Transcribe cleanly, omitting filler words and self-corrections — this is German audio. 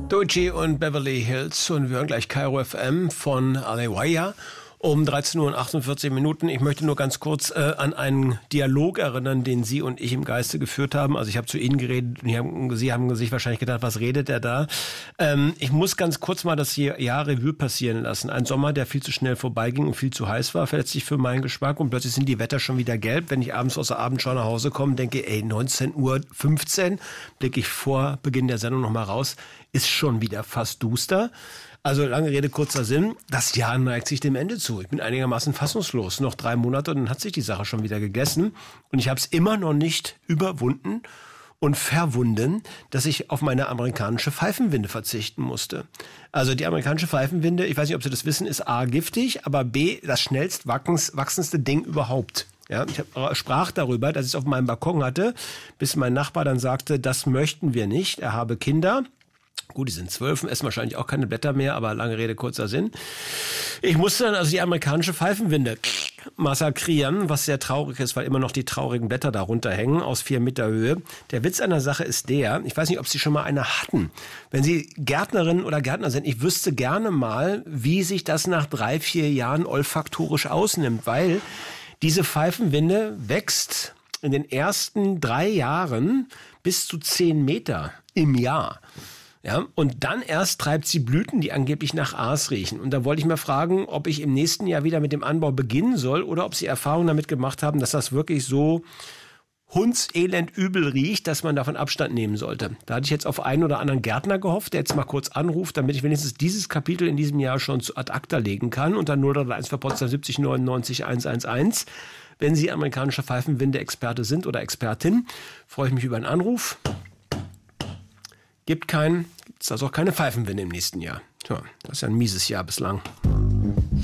Doechii und Beverly Hills und wir hören gleich Kairo FM von Alewaya um 13:48 Uhr. Ich möchte nur ganz kurz an einen Dialog erinnern, den Sie und ich im Geiste geführt haben. Also ich habe zu Ihnen geredet und Sie haben sich wahrscheinlich gedacht, was redet der da? Ich muss ganz kurz mal das Jahr Revue passieren lassen. Ein Sommer, der viel zu schnell vorbeiging und viel zu heiß war, letztlich für meinen Geschmack. Und plötzlich sind die Wetter schon wieder gelb. Wenn ich abends aus der Abendschau nach Hause komme, denke, 19:15 Uhr, blicke ich vor Beginn der Sendung nochmal raus, ist schon wieder fast duster. Also lange Rede, kurzer Sinn. Das Jahr neigt sich dem Ende zu. Ich bin einigermaßen fassungslos. Noch 3 Monate und dann hat sich die Sache schon wieder gegessen. Und ich habe es immer noch nicht überwunden und verwunden, dass ich auf meine amerikanische Pfeifenwinde verzichten musste. Also die amerikanische Pfeifenwinde, ich weiß nicht, ob Sie das wissen, ist A, giftig, aber B, das schnellst wachsendste Ding überhaupt. Ja, ich sprach darüber, dass ich es auf meinem Balkon hatte, bis mein Nachbar dann sagte, das möchten wir nicht. Er habe Kinder. Gut, die sind 12, essen wahrscheinlich auch keine Blätter mehr, aber lange Rede, kurzer Sinn. Ich musste dann also die amerikanische Pfeifenwinde massakrieren, was sehr traurig ist, weil immer noch die traurigen Blätter darunter hängen, aus 4 Meter Höhe. Der Witz an der Sache ist der, ich weiß nicht, ob Sie schon mal eine hatten. Wenn Sie Gärtnerin oder Gärtner sind, ich wüsste gerne mal, wie sich das nach 3-4 Jahren olfaktorisch ausnimmt, weil diese Pfeifenwinde wächst in den ersten 3 Jahren bis zu 10 Meter im Jahr. Ja, und dann erst treibt sie Blüten, die angeblich nach Aas riechen. Und da wollte ich mal fragen, ob ich im nächsten Jahr wieder mit dem Anbau beginnen soll oder ob Sie Erfahrung damit gemacht haben, dass das wirklich so hundselend übel riecht, dass man davon Abstand nehmen sollte. Da hatte ich jetzt auf einen oder anderen Gärtner gehofft, der jetzt mal kurz anruft, damit ich wenigstens dieses Kapitel in diesem Jahr schon zu ad acta legen kann. Unter 031 für Potsdam 70 99 111. Wenn Sie amerikanischer Pfeifenwinde-Experte sind oder Expertin, freue ich mich über einen Anruf. Gibt es also auch keine Pfeifenwinde im nächsten Jahr. Tja, das ist ja ein mieses Jahr bislang.